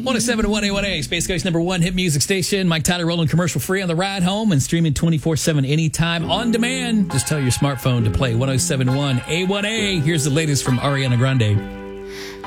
107.1 A1A, Space Coast number one hit music station. Mike Tyler rolling commercial free on the ride home and streaming 24/7 anytime on demand. Just tell your smartphone to play 107.1 A1A. Here's the latest from Ariana Grande.